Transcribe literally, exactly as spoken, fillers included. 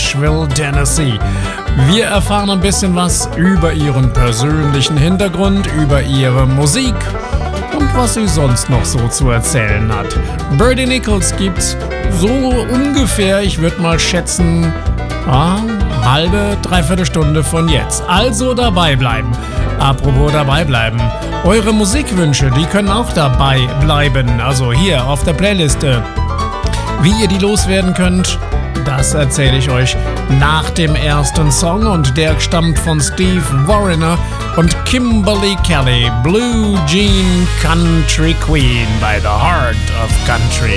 Nashville, Tennessee. Wir erfahren ein bisschen was über ihren persönlichen Hintergrund, über ihre Musik und was sie sonst noch so zu erzählen hat. Birdie Nichols gibt's so ungefähr, ich würde mal schätzen, ah, halbe, dreiviertel Stunde von jetzt. Also dabei bleiben. Apropos dabei bleiben. Eure Musikwünsche, die können auch dabei bleiben. Also hier auf der Playliste. Wie ihr die loswerden könnt, das erzähle ich euch nach dem ersten Song. Und der stammt von Steve Wariner und Kimberly Kelly. Blue Jean Country Queen by the Heart of Country.